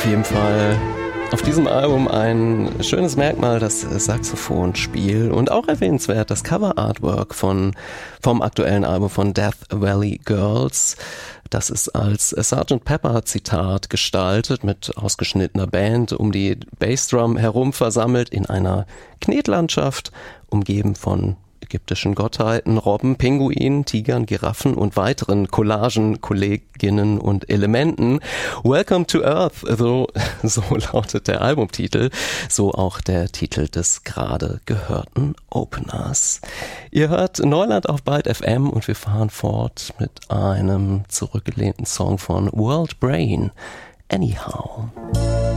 Auf jeden Fall auf diesem Album ein schönes Merkmal, das Saxophonspiel, und auch erwähnenswert das Cover-Artwork vom aktuellen Album von Death Valley Girls. Das ist als Sgt. Pepper Zitat gestaltet, mit ausgeschnittener Band um die Bassdrum herum versammelt in einer Knetlandschaft, umgeben von ägyptischen Gottheiten, Robben, Pinguinen, Tigern, Giraffen und weiteren Collagen, Kolleginnen und Elementen. Welcome to Earth, so lautet der Albumtitel, so auch der Titel des gerade gehörten Openers. Ihr hört Neuland auf Byte FM und wir fahren fort mit einem zurückgelehnten Song von World Brain, Anyhow.